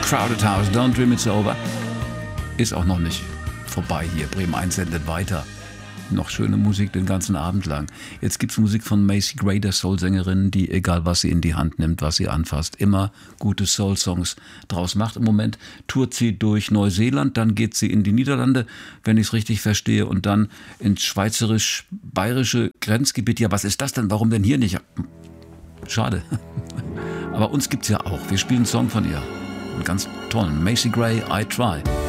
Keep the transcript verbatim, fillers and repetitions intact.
Crowded House, Don't Dream It's Over. Ist auch noch nicht vorbei hier. Bremen eins sendet weiter. Noch schöne Musik den ganzen Abend lang. Jetzt gibt's Musik von Macy Gray, der Soul-Sängerin, die, egal was sie in die Hand nimmt, was sie anfasst, immer gute Soul-Songs draus macht. Im Moment tourt sie durch Neuseeland, dann geht sie in die Niederlande, wenn ich es richtig verstehe, und dann ins schweizerisch-bayerische Grenzgebiet. Ja, was ist das denn? Warum denn hier nicht? Schade. Aber uns gibt's ja auch. Wir spielen einen Song von ihr. Einen ganz tollen. Macy Gray, I Try.